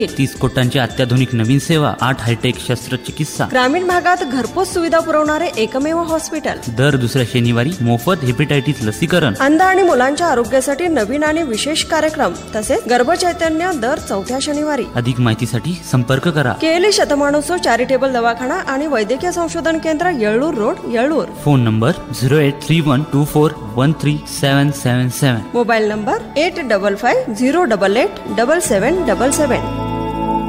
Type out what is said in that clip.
30 कोटांची अत्याधुनिक नवीन सेवा, 8 हायटेक शस्त्रचिकित्सा. ग्रामीण भागात घरपोच सुविधा पुरवणारे एकमेव हॉस्पिटल. दर दुसऱ्या शनिवारी मोफत हेपेटायटिस लसीकरण. अंध आणि मुलांच्या आरोग्यासाठी नवीन आणि विशेष कार्यक्रम, तसेच गर्भचैतन्य दर 4थ्या शनिवारी. अधिक माहितीसाठी संपर्क करा. केएलई शतमानोत्सव चॅरिटेबल दवाखाना आणि वैद्यकीय संशोधन केंद्र, येळूर road, येळूर. Phone number 083124137777. Mobile number 8550887777.